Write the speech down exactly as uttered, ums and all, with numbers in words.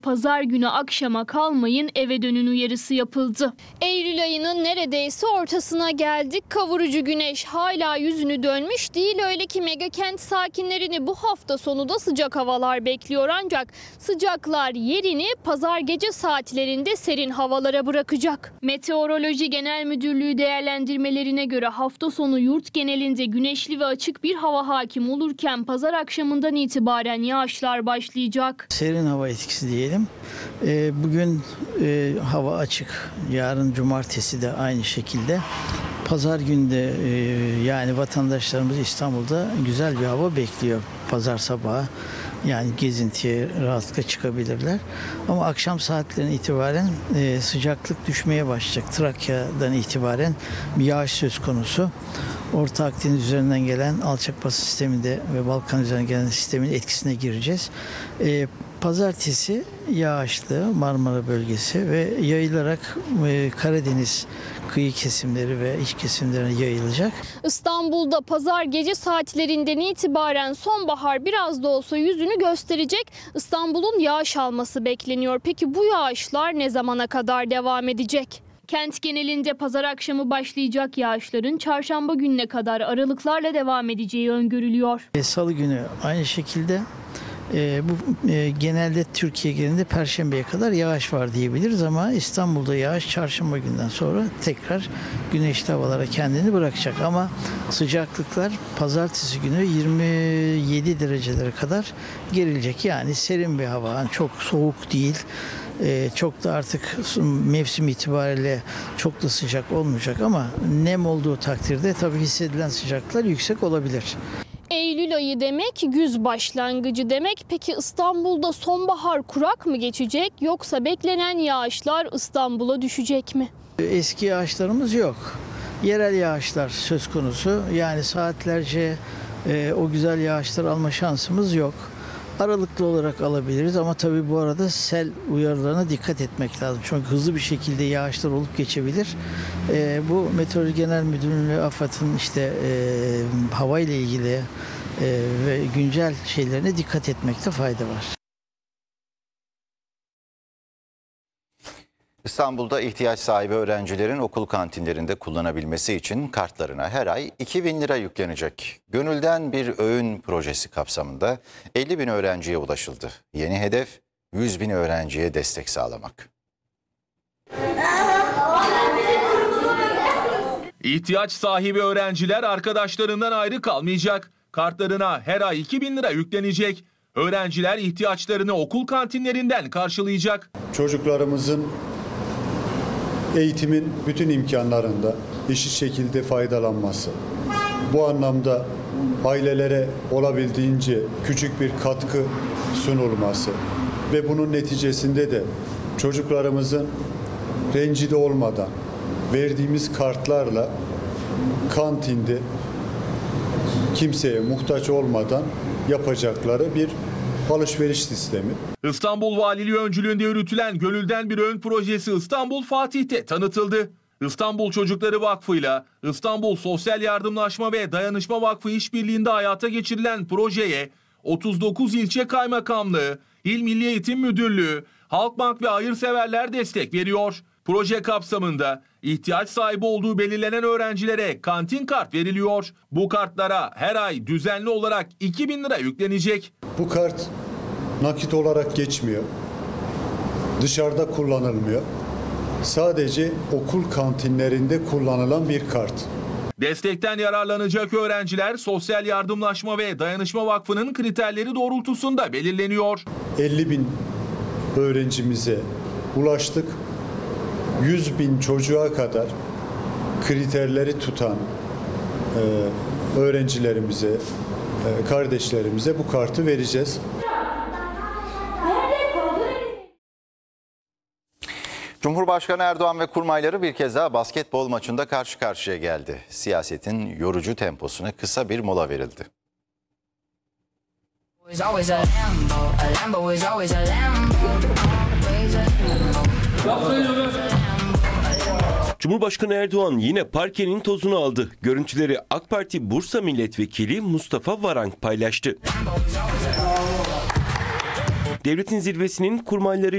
Pazar günü akşama kalmayın, eve dönün uyarısı yapıldı. Eylül ayının neredeyse ortasına geldik. Kavurucu güneş hala yüzünü dönmüş değil. Öyle ki megakent sakinlerini bu hafta sonu da sıcak havalar bekliyor. Ancak sıcaklar yerini pazar gece saatlerinde serin havalara bırakacak. Meteoroloji Genel Müdürlüğü değerlendirmelerine göre hafta sonu yurt genelinde güneşli ve açık bir hava hakim olurken pazar akşamından itibaren yağışlar başlayacak. Serin hava etkisi diyelim. Bugün hava açık. Yarın cumartesi de aynı şekilde. Pazar günü de yani vatandaşlarımız İstanbul'da güzel bir hava bekliyor. Pazar sabahı yani gezintiye rahatlıkla çıkabilirler. Ama akşam saatlerine itibaren sıcaklık düşmeye başlayacak. Trakya'dan itibaren bir yağış söz konusu. Orta Akdeniz üzerinden gelen alçak basınç sisteminde ve Balkan üzerinden gelen sistemin etkisine gireceğiz. Ee, pazartesi yağışlı Marmara bölgesi ve yayılarak e, Karadeniz kıyı kesimleri ve iç kesimlerine yayılacak. İstanbul'da pazar gece saatlerinden itibaren sonbahar biraz da olsa yüzünü gösterecek. İstanbul'un yağış alması bekleniyor. Peki bu yağışlar ne zamana kadar devam edecek? Kent genelinde pazar akşamı başlayacak yağışların çarşamba gününe kadar aralıklarla devam edeceği öngörülüyor. Salı günü aynı şekilde e, bu e, genelde Türkiye genelinde Perşembe'ye kadar yağış var diyebiliriz ama İstanbul'da yağış çarşamba günden sonra tekrar güneşli havalara kendini bırakacak ama sıcaklıklar pazartesi günü yirmi yedi derecelere kadar gerilecek. Yani serin bir hava, yani çok soğuk değil. Ee, çok da artık mevsim itibariyle çok da sıcak olmayacak ama nem olduğu takdirde tabii hissedilen sıcaklıklar yüksek olabilir. Eylül ayı demek güz başlangıcı demek. Peki İstanbul'da sonbahar kurak mı geçecek yoksa beklenen yağışlar İstanbul'a düşecek mi? Eski yağışlarımız yok. Yerel yağışlar söz konusu. Yani saatlerce e, o güzel yağışlar alma şansımız yok. Aralıklı olarak alabiliriz ama tabii bu arada sel uyarılarına dikkat etmek lazım. Çünkü hızlı bir şekilde yağışlar olup geçebilir. E, bu Meteoroloji Genel Müdürlüğü ve AFAD'ın işte e, hava ile ilgili e, ve güncel şeylerine dikkat etmekte fayda var. İstanbul'da ihtiyaç sahibi öğrencilerin okul kantinlerinde kullanabilmesi için kartlarına her ay iki bin lira yüklenecek. Gönülden bir öğün projesi kapsamında elli bin öğrenciye ulaşıldı. Yeni hedef yüz bin öğrenciye destek sağlamak. İhtiyaç sahibi öğrenciler arkadaşlarından ayrı kalmayacak. Kartlarına her ay iki bin lira yüklenecek. Öğrenciler ihtiyaçlarını okul kantinlerinden karşılayacak. Çocuklarımızın eğitimin bütün imkanlarında eşit şekilde faydalanması. Bu anlamda ailelere olabildiğince küçük bir katkı sunulması ve bunun neticesinde de çocuklarımızın rencide olmadan verdiğimiz kartlarla kantinde kimseye muhtaç olmadan yapacakları bir alışveriş sistemi. İstanbul Valiliği öncülüğünde yürütülen Gönülden Bir Öğün projesi İstanbul Fatih'te tanıtıldı. İstanbul Çocukları Vakfı'yla İstanbul Sosyal Yardımlaşma ve Dayanışma Vakfı işbirliğinde hayata geçirilen projeye otuz dokuz ilçe kaymakamlığı, İl Milli Eğitim Müdürlüğü, Halkbank ve hayırseverler destek veriyor. Proje kapsamında ihtiyaç sahibi olduğu belirlenen öğrencilere kantin kart veriliyor. Bu kartlara her ay düzenli olarak iki bin lira yüklenecek. Bu kart nakit olarak geçmiyor. Dışarıda kullanılmıyor. Sadece okul kantinlerinde kullanılan bir kart. Destekten yararlanacak öğrenciler Sosyal Yardımlaşma ve Dayanışma Vakfı'nın kriterleri doğrultusunda belirleniyor. elli bin öğrencimize ulaştık. yüz bin çocuğa kadar kriterleri tutan e, öğrencilerimize, e, kardeşlerimize bu kartı vereceğiz. Cumhurbaşkanı Erdoğan ve kurmayları bir kez daha basketbol maçında karşı karşıya geldi. Siyasetin yorucu temposuna kısa bir mola verildi. Cumhurbaşkanı Erdoğan yine parkenin tozunu aldı. Görüntüleri AK Parti Bursa Milletvekili Mustafa Varank paylaştı. Devletin zirvesinin kurmayları